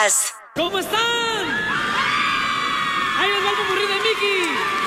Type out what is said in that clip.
días. ¿Cómo están? Ahí les va el popurrí de Mickey.